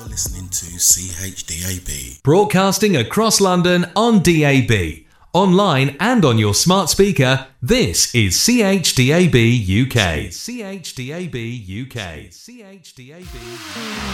listening to CHDAB. Broadcasting across London on DAB. Online and on your smart speaker, this is CHDAB UK. CHDAB UK. CHDAB UK.